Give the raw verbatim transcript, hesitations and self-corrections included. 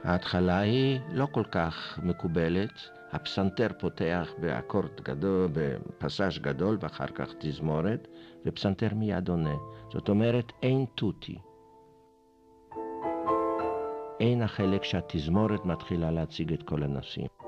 ההתחלה היא לא כל כך מקובלת. הפסנתר פותח באקורד גדול, בפסאז' גדול, ואחר כך תזמורת, ופסנתר מיד עונה. זאת אומרת, אין טוטי. אין החלק שהתזמורת מתחילה להציג את כל הנושאים.